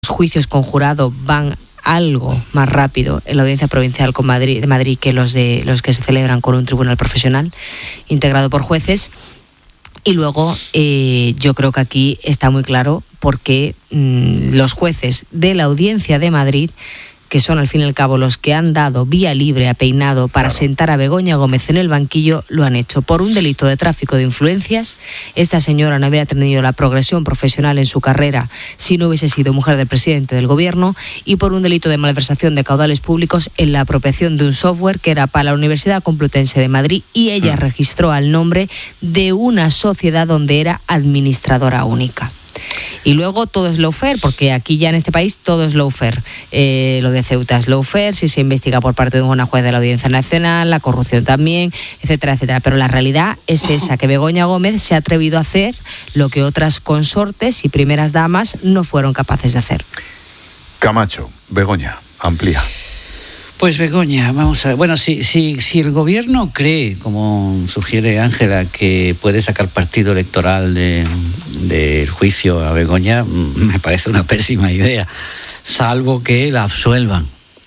juicios con jurado van algo más rápido en la Audiencia Provincial de Madrid que los que se celebran con un tribunal profesional integrado por jueces. Y luego yo creo que aquí está muy claro por qué los jueces de la Audiencia de Madrid, que son al fin y al cabo los que han dado vía libre a Peinado para sentar a Begoña Gómez en el banquillo, lo han hecho por un delito de tráfico de influencias. Esta señora no habría tenido la progresión profesional en su carrera si no hubiese sido mujer del presidente del gobierno, y por un delito de malversación de caudales públicos en la apropiación de un software que era para la Universidad Complutense de Madrid, y ella registró al nombre de una sociedad donde era administradora única. Y luego todo es lawfare, porque aquí ya en este país todo es lawfare. Lo de Ceuta es lawfare, si se investiga por parte de una juez de la Audiencia Nacional, la corrupción también, etcétera, etcétera. Pero la realidad es esa, que Begoña Gómez se ha atrevido a hacer lo que otras consortes y primeras damas no fueron capaces de hacer. Camacho, Begoña, amplía. Pues Begoña, vamos a ver. Bueno, si el gobierno cree, como sugiere Ángela, que puede sacar partido electoral del juicio a Begoña, me parece una pésima idea, salvo que la absuelvan.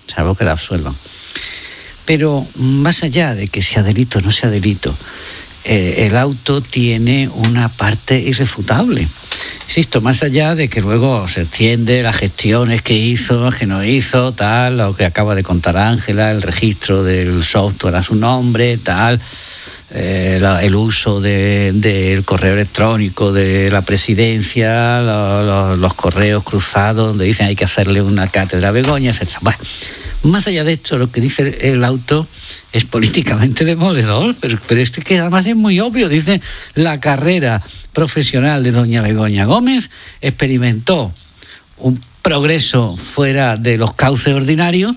Pero más allá de que sea delito o no sea delito, el auto tiene una parte irrefutable. Insisto, más allá de que luego se entiende las gestiones que hizo, que no hizo, tal, lo que acaba de contar Ángela, el registro del software a su nombre, tal, el uso del correo electrónico de la presidencia, los correos cruzados donde dicen hay que hacerle una cátedra a Begoña, etcétera. Bueno, más allá de esto, lo que dice el auto es políticamente demoledor, pero este que además es muy obvio. Dice: la carrera profesional de doña Begoña Gómez experimentó un progreso fuera de los cauces ordinarios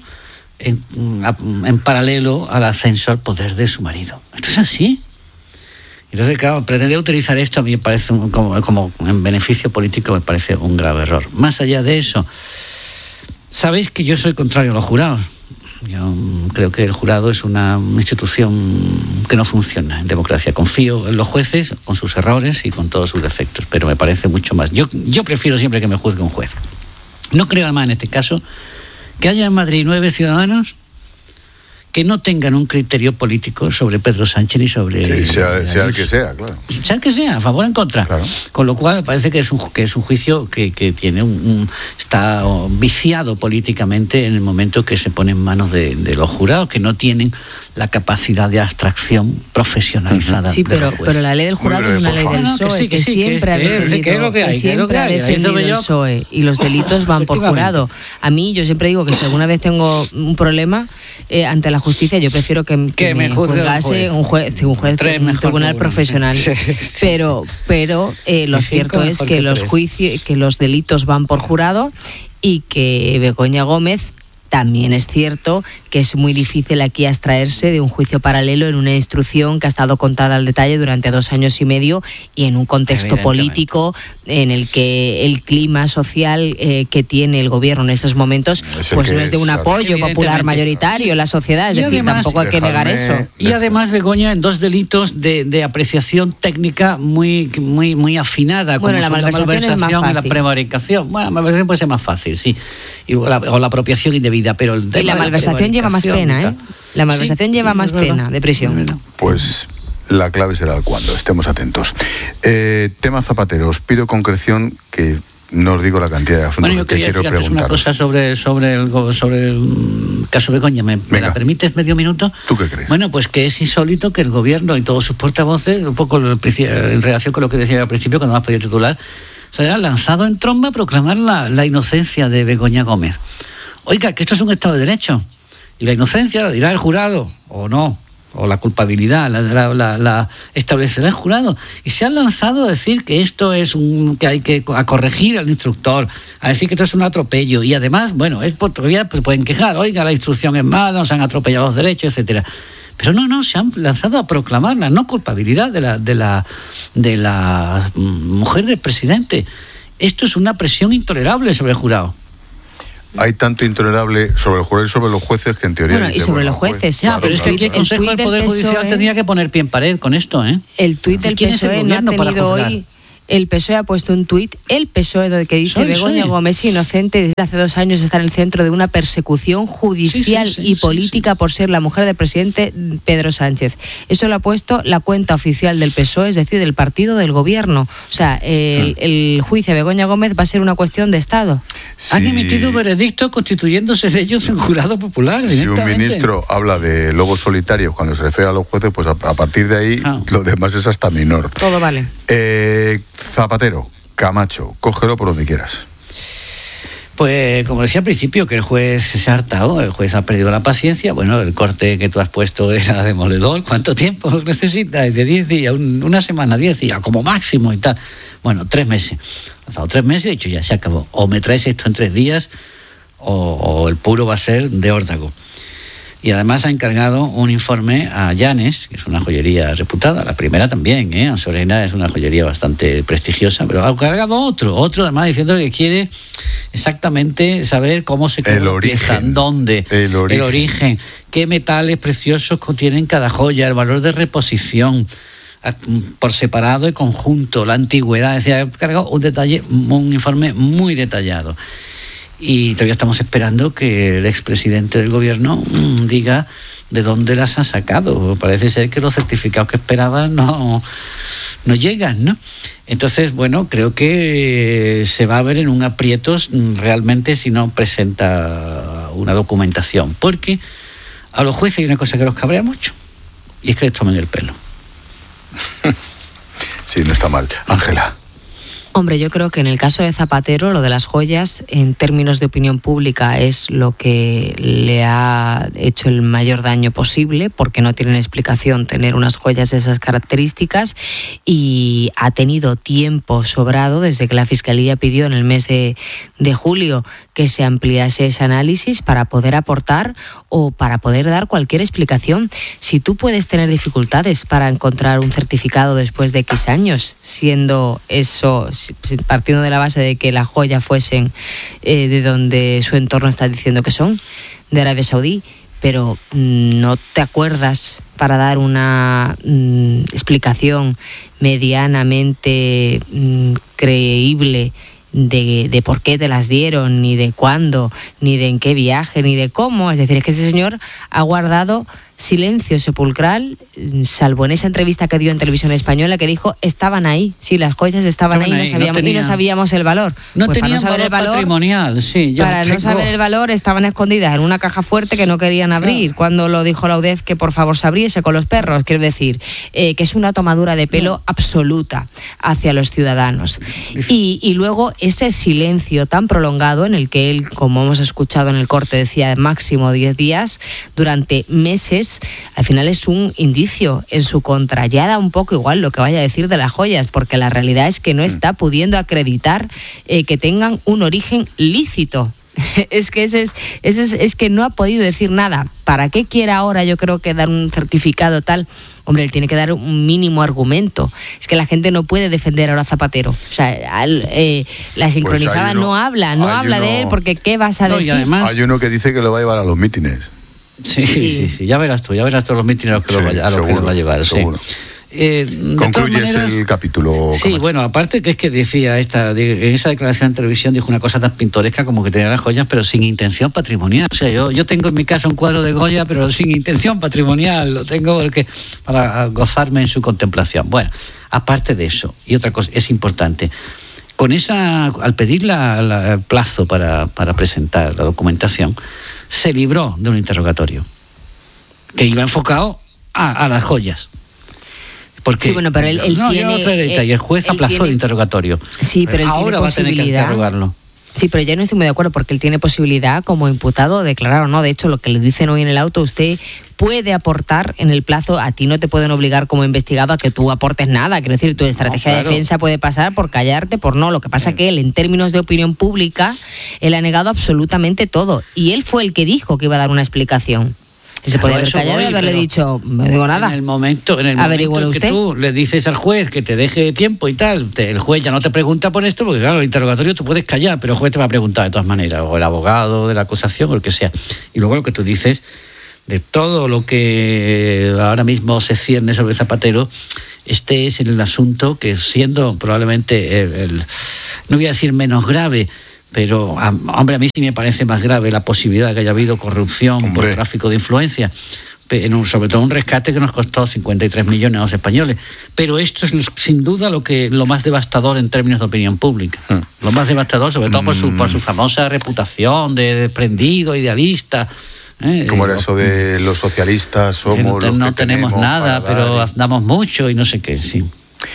en paralelo al ascenso al poder de su marido. Esto es así. Entonces, claro, pretender utilizar esto a mí me parece como en beneficio político, me parece un grave error. Más allá de eso, sabéis que yo soy contrario a los jurados. Yo creo que el jurado es una institución que no funciona en democracia. Confío en los jueces con sus errores y con todos sus defectos, pero me parece mucho más. Yo prefiero siempre que me juzgue un juez. No creo además en este caso que haya en Madrid 9 ciudadanos que no tengan un criterio político sobre Pedro Sánchez ni sobre... Sí, sea el que sea, claro. Sea el que sea, a favor o en contra. Claro. Con lo cual me parece que es un juicio que tiene está viciado políticamente en el momento que se pone en manos de los jurados, que no tienen la capacidad de abstracción profesionalizada. Sí, pero la ley del jurado es una ley del PSOE, que siempre ha defendido el PSOE, y los delitos van por jurado. A mí, yo siempre digo que si alguna vez tengo un problema ante la justicia, yo prefiero que me juzgase un tribunal profesional. Pero lo cierto es que los delitos van por jurado, y que Begoña Gómez también es cierto que es muy difícil aquí abstraerse de un juicio paralelo en una instrucción que ha estado contada al detalle durante 2 años y medio, y en un contexto político en el que el clima social que tiene el gobierno en estos momentos pues no es de un apoyo popular mayoritario en la sociedad, es decir, además, tampoco hay que negar eso. Y además Begoña en 2 delitos de apreciación técnica muy afinada, como la malversación y la prevaricación. Bueno, la malversación puede ser más fácil, sí, o la apropiación indebida. Pero y la malversación lleva más pena, ¿eh? La malversación lleva más pena de prisión. Pues la clave será el cuándo, estemos atentos. Tema Zapatero, os pido concreción, que no os digo la cantidad de asuntos que quiero preguntar. Una cosa sobre el caso Begoña. ¿Me la permites medio minuto? ¿Tú qué crees? Bueno, pues que es insólito que el gobierno y todos sus portavoces, un poco en relación con lo que decía al principio, cuando me has pedido titular, se hayan lanzado en tromba a proclamar la inocencia de Begoña Gómez. Oiga, que esto es un Estado de Derecho, y la inocencia la dirá el jurado, o no, o la culpabilidad la establecerá el jurado. Y se han lanzado a decir que esto es que hay que corregir al instructor, a decir que esto es un atropello, y además, bueno, todavía pueden quejar, oiga, la instrucción es mala, nos han atropellado los derechos, etcétera. Pero no, se han lanzado a proclamar la no culpabilidad de la mujer del presidente. Esto es una presión intolerable sobre el jurado. Hay tanto intolerable sobre el jurado y sobre los jueces que en teoría... Bueno, y sobre los jueces, claro, pero es que aquí el Consejo del Poder Judicial tendría que poner pie en pared con esto, ¿eh? El tuit del PSOE no ha tenido hoy el PSOE ha puesto un tuit, el PSOE que dice Begoña Gómez inocente desde hace 2 años está en el centro de una persecución judicial y política por ser la mujer del presidente Pedro Sánchez. Eso lo ha puesto la cuenta oficial del PSOE, es decir, del partido del gobierno. O sea, el juicio de Begoña Gómez va a ser una cuestión de Estado. Sí. Han emitido veredicto constituyéndose de ellos en jurado popular. Si un ministro habla de lobos solitarios cuando se refiere a los jueces, pues a partir de ahí lo demás es hasta menor. Todo vale. Zapatero, Camacho, cógelo por donde quieras. Pues como decía al principio, que el juez se ha hartado, el juez ha perdido la paciencia. Bueno, el corte que tú has puesto era demoledor. ¿Cuánto tiempo necesitas? De 10 días, una semana, 10 días, como máximo y tal. Bueno, 3 meses. Ha pasado 3 meses y he dicho, ya se acabó. O me traes esto en 3 días o el puro va a ser de órdago. Y además ha encargado un informe a Llanes, que es una joyería reputada, la primera también, Ansorena es una joyería bastante prestigiosa, pero ha encargado otro además diciendo que quiere exactamente saber cómo se el origen, dónde, el origen, qué metales preciosos contienen cada joya, el valor de reposición por separado y conjunto, la antigüedad. Decía, ha encargado un informe muy detallado. Y todavía estamos esperando que el expresidente del gobierno diga de dónde las ha sacado. Parece ser que los certificados que esperaban no llegan, ¿no? Entonces, bueno, creo que se va a ver en un aprietos realmente si no presenta una documentación. Porque a los jueces hay una cosa que los cabrea mucho, y es que les tomen el pelo. Sí, no está mal. Ángela. Hombre, yo creo que en el caso de Zapatero, lo de las joyas, en términos de opinión pública, es lo que le ha hecho el mayor daño posible, porque no tienen explicación tener unas joyas de esas características, y ha tenido tiempo sobrado desde que la Fiscalía pidió en el mes de julio que se ampliase ese análisis para poder aportar o para poder dar cualquier explicación. Si tú puedes tener dificultades para encontrar un certificado después de X años, siendo eso, partiendo de la base de que las joyas fuesen de donde su entorno está diciendo que son, de Arabia Saudí, pero no te acuerdas para dar una explicación medianamente creíble de por qué te las dieron, ni de cuándo, ni de en qué viaje, ni de cómo. Es decir, es que ese señor ha guardado silencio sepulcral, salvo en esa entrevista que dio en Televisión Española, que dijo, estaban ahí, sí, las joyas estaban ahí, y no sabíamos el valor. No pues tenían valor patrimonial, sí. Para no saber el valor, estaban escondidas en una caja fuerte que no querían abrir, cuando lo dijo la UDEF que por favor se abriese con los perros. Quiero decir, que es una tomadura de pelo absoluta hacia los ciudadanos. Y luego ese silencio tan prolongado en el que él, como hemos escuchado en el corte, decía máximo 10 días, durante meses, al final es un indicio en su contra. Ya da un poco igual lo que vaya a decir de las joyas, porque la realidad es que no está pudiendo acreditar que tengan un origen lícito. Es que es que no ha podido decir nada. ¿Para qué quiere ahora, yo creo, que dar un certificado tal? Hombre, él tiene que dar un mínimo argumento. Es que la gente no puede defender ahora a Zapatero. O sea, la sincronizada pues no habla de él, porque ¿qué vas a decir? Además, hay uno que dice que lo va a llevar a los mítines. Sí, ya verás tú los mítines a los que lo va a llevar. Seguro. Concluyes el capítulo. Sí, Camacho. Bueno, aparte que es que decía en esa declaración en televisión dijo una cosa tan pintoresca como que tenía las joyas pero sin intención patrimonial. O sea, yo tengo en mi casa un cuadro de Goya pero sin intención patrimonial, lo tengo para gozarme en su contemplación. Bueno, aparte de eso, y otra cosa es importante, al pedir el plazo para presentar la documentación, se libró de un interrogatorio que iba enfocado a las joyas. Porque, sí, bueno, pero él tiene... y el juez aplazó el interrogatorio. Sí, pero él ahora tiene va a tener que interrogarlo. Sí, pero yo no estoy muy de acuerdo porque él tiene posibilidad como imputado de declarar o no. De hecho, lo que le dicen hoy en el auto, usted puede aportar en el plazo, a ti no te pueden obligar como investigado a que tú aportes nada. Quiero decir, tu estrategia de defensa puede pasar por callarte, por no. Lo que pasa es que él, en términos de opinión pública, él ha negado absolutamente todo. Y él fue el que dijo que iba a dar una explicación. Que se podía haber callado y haberle dicho, no digo nada. En el momento en que tú le dices al juez que te deje tiempo y tal, el juez ya no te pregunta por esto, porque claro, el interrogatorio tú puedes callar, pero el juez te va a preguntar de todas maneras, o el abogado de la acusación, o el que sea. Y luego lo que tú dices, de todo lo que ahora mismo se cierne sobre Zapatero, Este es el asunto que, siendo probablemente no voy a decir menos grave, pero hombre, a mí sí me parece más grave la posibilidad de que haya habido corrupción por tráfico de influencia, sobre todo un rescate que nos costó 53 millones a los españoles. Pero esto es sin duda lo más devastador en términos de opinión pública. Lo más devastador, sobre todo por su famosa reputación de desprendido, idealista. ¿Cómo era eso de los socialistas? Somos no tenemos nada, pero damos mucho y no sé qué, sí.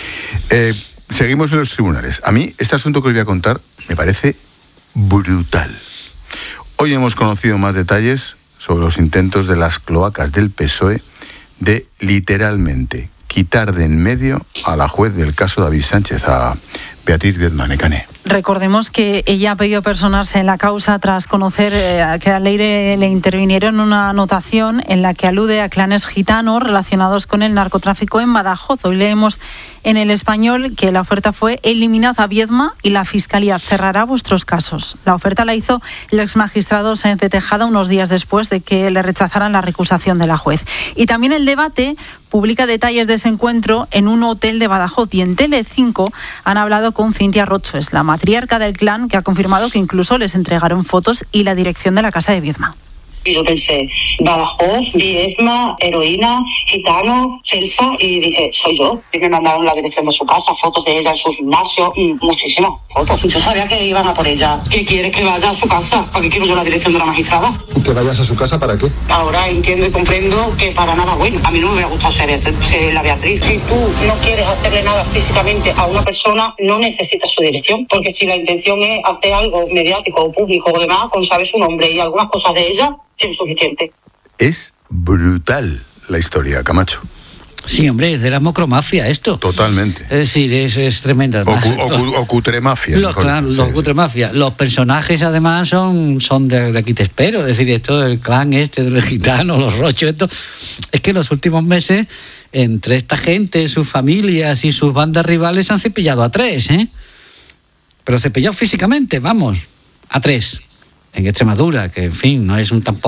Seguimos en los tribunales. A mí este asunto que os voy a contar me parece brutal. Hoy hemos conocido más detalles sobre los intentos de las cloacas del PSOE de literalmente quitar de en medio a la juez del caso David Sánchez, a Beatriz Viedma-Necane. Recordemos que ella ha pedido personarse en la causa tras conocer que a Leire le intervinieron una anotación en la que alude a clanes gitanos relacionados con el narcotráfico en Badajoz. Hoy leemos en El Español que la oferta fue: eliminad a Viedma y la Fiscalía cerrará vuestros casos. La oferta la hizo el exmagistrado Sáenz de Tejada unos días después de que le rechazaran la recusación de la juez. Y también El Debate publica detalles de ese encuentro en un hotel de Badajoz, y en Tele5 han hablado con Cintia Roches, la matriarca del clan, que ha confirmado que incluso les entregaron fotos y la dirección de la casa de Viedma. Y yo pensé, Badajoz, Viedma, heroína, gitano, Celsa, y dije, soy yo. Y me mandaron la dirección de su casa, fotos de ella en su gimnasio, muchísimas fotos. Yo sabía que iban a por ella. ¿Qué quieres que vaya a su casa? ¿Para qué quiero yo la dirección de la magistrada? ¿Y que vayas a su casa para qué? Ahora entiendo y comprendo que para nada bueno. A mí no me hubiera gustado ser la Beatriz. Si tú no quieres hacerle nada físicamente a una persona, no necesitas su dirección. Porque si la intención es hacer algo mediático o público o demás, con saber su nombre y algunas cosas de ella, es suficiente. Es brutal la historia, Camacho. Sí, hombre, es de la mocromafia esto. Totalmente. Es decir, es tremenda. O cutremafia. Los cutremafia. Los personajes, además, son de aquí te espero. Es decir, esto, el clan de los gitanos, los rochos, esto. Es que en los últimos meses, entre esta gente, sus familias y sus bandas rivales, han cepillado a 3, ¿eh? Pero cepillado físicamente, vamos, a 3. En Extremadura, que en fin, no es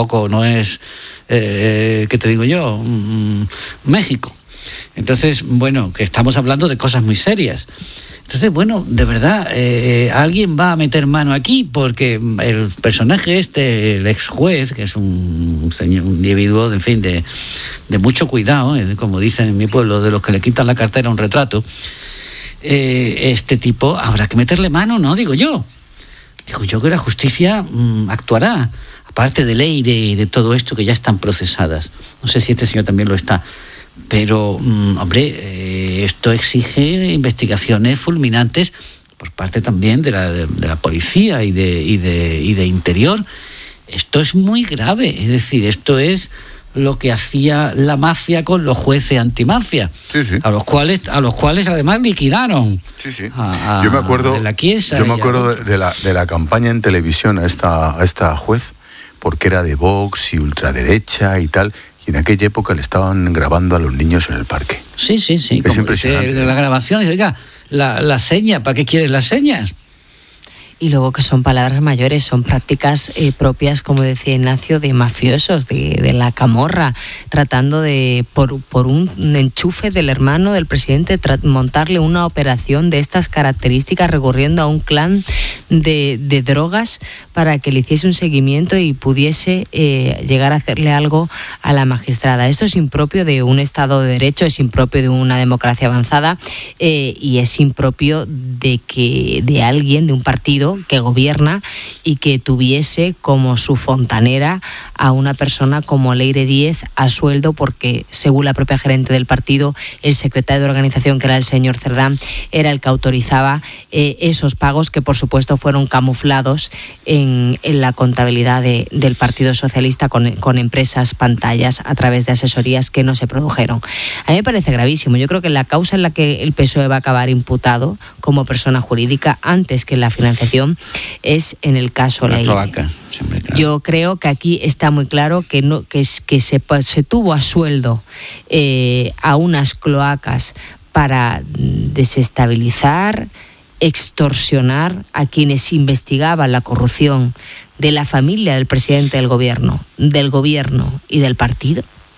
¿qué te digo yo? México. Entonces, bueno, que estamos hablando de cosas muy serias. Entonces, bueno, de verdad, alguien va a meter mano aquí, porque el personaje el ex juez, que es un individuo, en fin, de mucho cuidado, como dicen en mi pueblo, de los que le quitan la cartera a un retrato, este tipo habrá que meterle mano, ¿no? Digo yo que la justicia actuará, aparte de Leire y de todo esto que ya están procesadas. No sé si este señor también lo está, pero, hombre, esto exige investigaciones fulminantes por parte también de la policía y de Interior. Esto es muy grave, es decir, esto es lo que hacía la mafia con los jueces antimafia, sí. a los cuales además liquidaron. Sí. Yo me acuerdo de la campaña en televisión a esta juez, porque era de Vox y ultraderecha y tal, y en aquella época le estaban grabando a los niños en el parque. Sí. Es impresionante. La grabación, oiga, la seña, ¿para qué quieres las señas? Y luego que son palabras mayores, son prácticas propias, como decía Ignacio, de mafiosos, de la camorra, tratando de, por un enchufe del hermano del presidente, montarle una operación de estas características, recurriendo a un clan de drogas para que le hiciese un seguimiento y pudiese llegar a hacerle algo a la magistrada. Esto es impropio de un Estado de Derecho, es impropio de una democracia avanzada, y es impropio de alguien, de un partido que gobierna y que tuviese como su fontanera a una persona como Leire Díez a sueldo, porque según la propia gerente del partido, el secretario de organización, que era el señor Cerdán, era el que autorizaba esos pagos, que por supuesto fueron camuflados en la contabilidad del Partido Socialista con empresas pantallas a través de asesorías que no se produjeron. A mí me parece gravísimo. Yo creo que la causa en la que el PSOE va a acabar imputado como persona jurídica antes que en la financiación es en el caso Leire. Siempre, claro. Yo creo que aquí está muy claro que se tuvo a sueldo a unas cloacas para desestabilizar, extorsionar a quienes investigaban la corrupción de la familia del presidente del gobierno y del partido.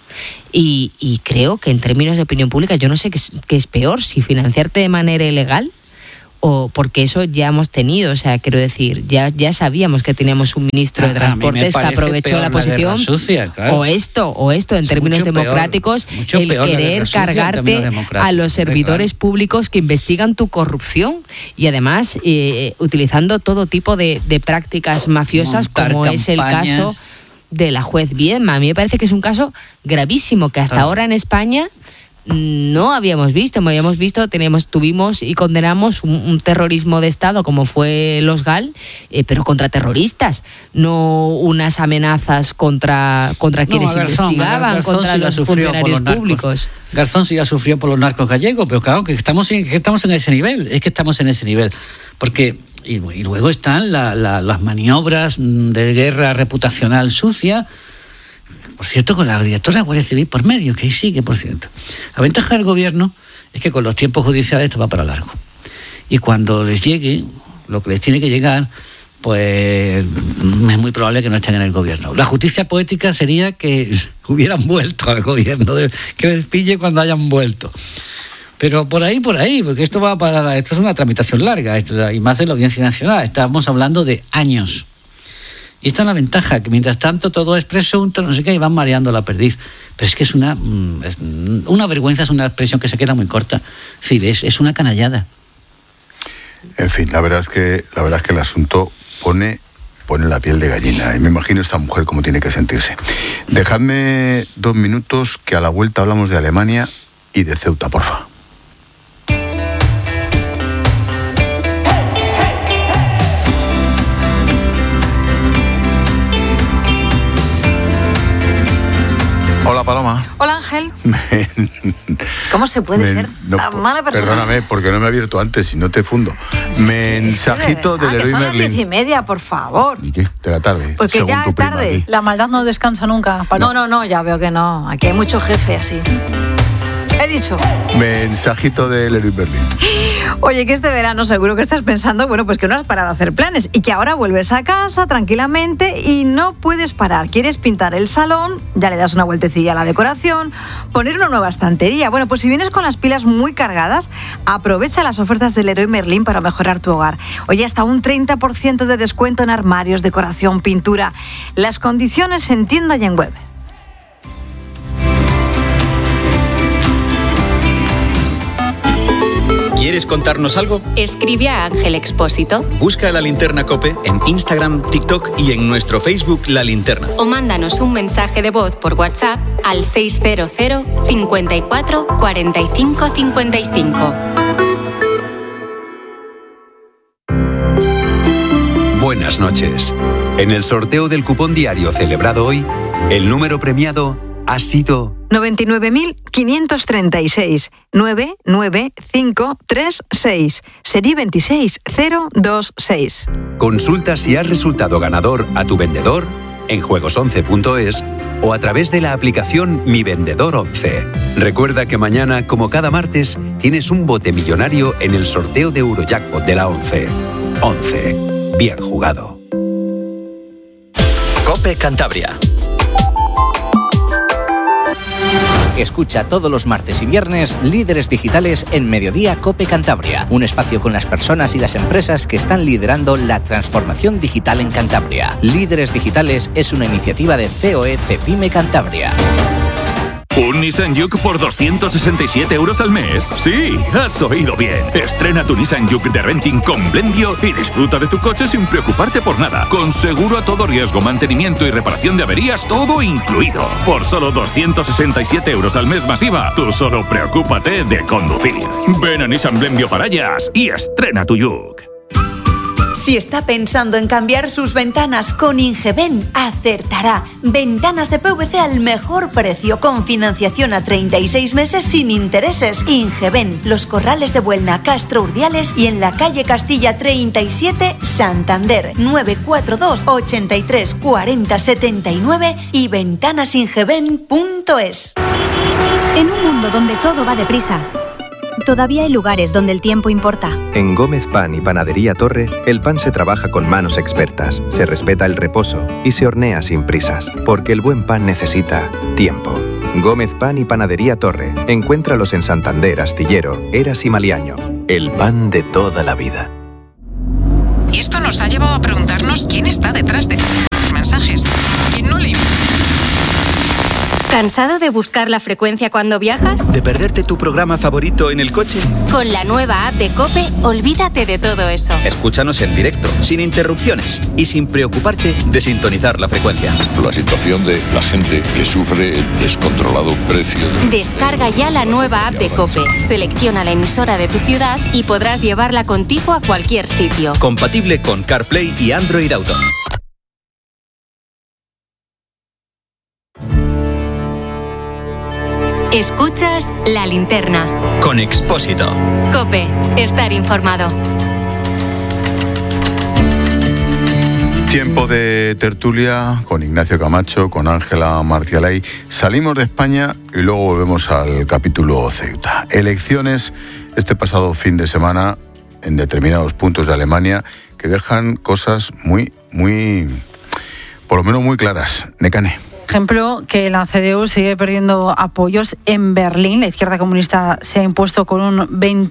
Y creo que en términos de opinión pública, yo no sé qué es peor, si financiarte de manera ilegal, o porque eso ya hemos tenido, o sea, quiero decir, ya sabíamos que teníamos un ministro de Transportes que aprovechó la posición, sucia, claro. o esto en términos democráticos, el querer cargarte a los servidores públicos que investigan tu corrupción y además utilizando todo tipo de prácticas mafiosas, como es el caso de la juez Viedma. A mí me parece que es un caso gravísimo que hasta ahora en España no habíamos visto. Tuvimos y condenamos un terrorismo de Estado como fue los GAL, pero contra terroristas, no unas amenazas contra quienes investigaban, contra los funcionarios públicos. Garzón sí ya sufrió por los narcos gallegos, pero claro que estamos en ese nivel, estamos en ese nivel, porque y luego están las maniobras de guerra reputacional sucia. Por cierto, con la directora de la Guardia Civil por medio, que ahí sigue, por cierto. La ventaja del gobierno es que con los tiempos judiciales esto va para largo. Y cuando les llegue lo que les tiene que llegar, pues es muy probable que no estén en el gobierno. La justicia poética sería que hubieran vuelto al gobierno, que les pille cuando hayan vuelto. Pero por ahí, porque esto es una tramitación larga, y más en la Audiencia Nacional. Estamos hablando de años. Y esta es la ventaja, que mientras tanto todo es presunto, no sé qué, y van mareando la perdiz. Pero es que es una vergüenza, es una expresión que se queda muy corta. Es decir, es una canallada. En fin, la verdad es que el asunto pone la piel de gallina. Y me imagino esta mujer cómo tiene que sentirse. Dejadme 2 minutos, que a la vuelta hablamos de Alemania y de Ceuta, porfa. Hola, Paloma. Hola, Ángel. ¿Cómo se puede ser tan mala persona? Perdóname, porque no me he abierto antes y no te fundo. Mensajito del Leroy Merlin. Son las 10:30, por favor. ¿Y qué? De la tarde. Porque ya es tarde. La maldad no descansa nunca. No, ya veo que no. Aquí hay mucho jefe así. He dicho. Mensajito del Leroy Merlin. Oye, que este verano seguro que estás pensando, pues que no has parado a hacer planes y que ahora vuelves a casa tranquilamente y no puedes parar. Quieres pintar el salón, ya le das una vueltecilla a la decoración, poner una nueva estantería. Bueno, pues si vienes con las pilas muy cargadas, aprovecha las ofertas del Leroy Merlin para mejorar tu hogar. Oye, hasta un 30% de descuento en armarios, decoración, pintura. Las condiciones en tienda y en web. ¿Quieres contarnos algo? Escribe a Ángel Expósito. Busca La Linterna COPE en Instagram, TikTok y en nuestro Facebook La Linterna. O mándanos un mensaje de voz por WhatsApp al 600 54 45 55. Buenas noches. En el sorteo del cupón diario celebrado hoy, el número premiado ha sido 99.536 99536, serie 26026. Consulta si has resultado ganador a tu vendedor en juegos11.es o a través de la aplicación Mi Vendedor 11. Recuerda que mañana, como cada martes, tienes un bote millonario en el sorteo de Eurojackpot de la 11. 11. Bien jugado. COPE Cantabria. Escucha todos los martes y viernes Líderes Digitales en Mediodía COPE Cantabria, un espacio con las personas y las empresas que están liderando la transformación digital en Cantabria. Líderes Digitales es una iniciativa de COE Cepime Cantabria. ¿Un Nissan Juke por 267 euros al mes? Sí, has oído bien. Estrena tu Nissan Juke de renting con Blendio y disfruta de tu coche sin preocuparte por nada. Con seguro a todo riesgo, mantenimiento y reparación de averías, todo incluido. Por solo 267 euros al mes masiva, tú solo preocúpate de conducir. Ven a Nissan Blendio Parallas y estrena tu Juke. Si está pensando en cambiar sus ventanas con Ingeben, acertará. Ventanas de PVC al mejor precio, con financiación a 36 meses sin intereses. Ingeben, Los Corrales de Buelna, Castro Urdiales y en la calle Castilla 37, Santander. 942 83 40 79 y ventanasingeben.es. En un mundo donde todo va deprisa, todavía hay lugares donde el tiempo importa. En Gómez Pan y Panadería Torre, el pan se trabaja con manos expertas, se respeta el reposo y se hornea sin prisas, porque el buen pan necesita tiempo. Gómez Pan y Panadería Torre. Encuéntralos en Santander, Astillero, Eras y Maliaño. El pan de toda la vida. Y esto nos ha llevado a preguntarnos quién está detrás de los mensajes. ¿Quién no le... ¿Cansado de buscar la frecuencia cuando viajas? ¿De perderte tu programa favorito en el coche? Con la nueva app de COPE, olvídate de todo eso. Escúchanos en directo, sin interrupciones y sin preocuparte de sintonizar la frecuencia. La situación de la gente que sufre el descontrolado precio. Descarga ya la nueva app de COPE, selecciona la emisora de tu ciudad y podrás llevarla contigo a cualquier sitio. Compatible con CarPlay y Android Auto. Escuchas La Linterna. Con Expósito. COPE, estar informado. Tiempo de tertulia con Ignacio Camacho, con Ángela Marcialay. Salimos de España y luego volvemos al capítulo Ceuta. Elecciones este pasado fin de semana en determinados puntos de Alemania que dejan cosas muy, por lo menos muy claras. Nekane. Ejemplo, que la CDU sigue perdiendo apoyos en Berlín. La izquierda comunista se ha impuesto con un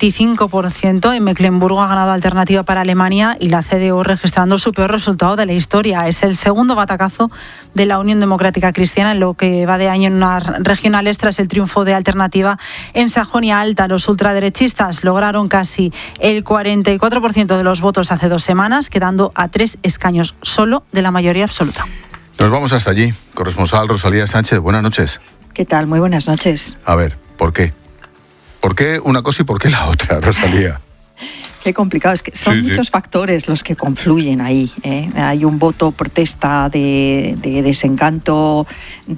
25%. En Mecklemburgo ha ganado Alternativa para Alemania y la CDU registrando su peor resultado de la historia. Es el segundo batacazo de la Unión Democrática Cristiana en lo que va de año en unas regionales tras el triunfo de Alternativa en Sajonia Alta. Los ultraderechistas lograron casi el 44% de los votos hace 2 semanas, quedando a 3 escaños solo de la mayoría absoluta. Nos vamos hasta allí. Corresponsal Rosalía Sánchez, buenas noches. ¿Qué tal? Muy buenas noches. A ver, ¿por qué? ¿Por qué una cosa y por qué la otra, Rosalía? Qué complicado, es que son muchos factores los que confluyen ahí, ¿eh? Hay un voto protesta de desencanto,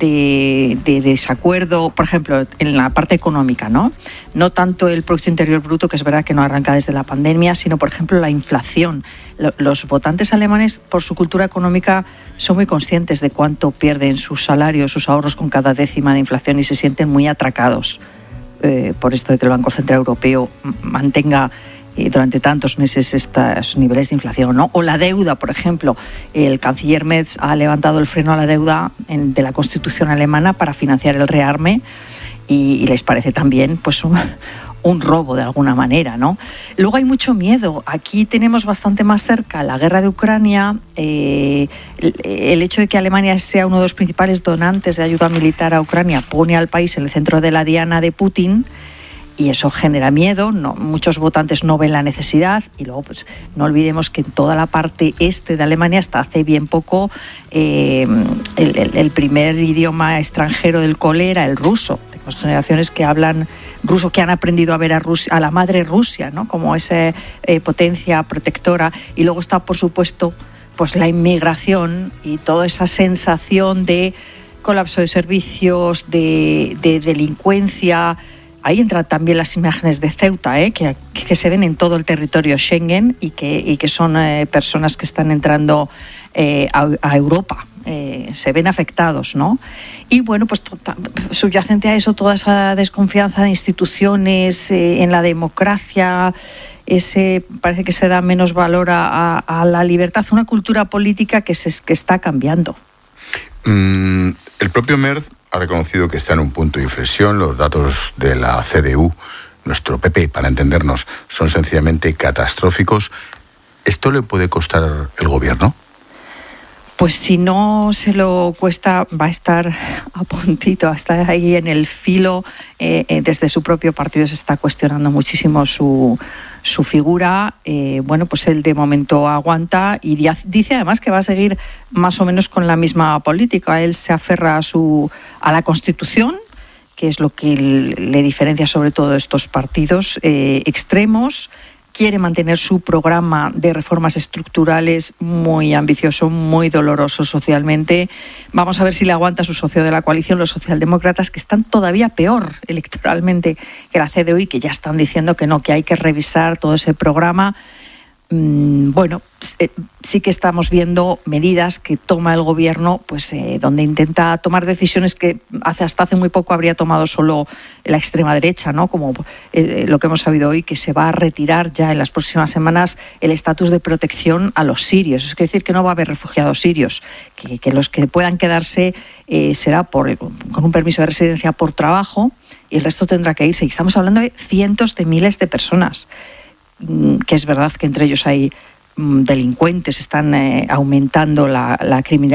de desacuerdo, por ejemplo, en la parte económica, ¿no? No tanto el Producto Interior Bruto, que es verdad que no arranca desde la pandemia, sino, por ejemplo, la inflación. Los votantes alemanes, por su cultura económica, son muy conscientes de cuánto pierden sus salarios, sus ahorros con cada décima de inflación y se sienten muy atracados por esto de que el Banco Central Europeo mantenga durante tantos meses estos niveles de inflación, ¿no? O la deuda, por ejemplo. El canciller Merz ha levantado el freno a la deuda de la Constitución alemana para financiar el rearme y les parece también pues un robo de alguna manera, ¿no? Luego hay mucho miedo. Aquí tenemos bastante más cerca la guerra de Ucrania, el hecho de que Alemania sea uno de los principales donantes de ayuda militar a Ucrania pone al país en el centro de la diana de Putin. Y eso genera miedo, muchos votantes no ven la necesidad y luego pues no olvidemos que en toda la parte este de Alemania hasta hace bien poco el primer idioma extranjero del cole era el ruso. Tenemos generaciones que hablan ruso, que han aprendido a ver a la madre Rusia, ¿no? Como esa potencia protectora, y luego está por supuesto pues la inmigración y toda esa sensación de colapso de servicios, de delincuencia. Ahí entran también las imágenes de Ceuta, que se ven en todo el territorio Schengen y que son personas que están entrando a Europa. Se ven afectados, ¿no? Y bueno, pues subyacente a eso toda esa desconfianza de instituciones, en la democracia, parece que se da menos valor a la libertad, una cultura política que está cambiando. El propio Merz ha reconocido que está en un punto de inflexión. Los datos de la CDU, nuestro PP, para entendernos, son sencillamente catastróficos. ¿Esto le puede costar el gobierno? Pues si no se lo cuesta, va a estar a puntito, a estar ahí en el filo. Desde su propio partido se está cuestionando muchísimo su figura. Bueno, pues él de momento aguanta y dice además que va a seguir más o menos con la misma política. Él se aferra a la Constitución, que es lo que le diferencia sobre todo de estos partidos extremos. Quiere mantener su programa de reformas estructurales muy ambicioso, muy doloroso socialmente. Vamos a ver si le aguanta su socio de la coalición, los socialdemócratas, que están todavía peor electoralmente que la CDU y que ya están diciendo que no, que hay que revisar todo ese programa. bueno, sí que estamos viendo medidas que toma el gobierno, pues donde intenta tomar decisiones que hasta hace muy poco habría tomado solo la extrema derecha, ¿no? Como lo que hemos sabido hoy, que se va a retirar ya en las próximas semanas el estatus de protección a los sirios. Es decir, que no va a haber refugiados sirios, que los que puedan quedarse será con un permiso de residencia por trabajo, y el resto tendrá que irse. Y estamos hablando de cientos de miles de personas, que es verdad que entre ellos hay delincuentes, están aumentando la criminalidad.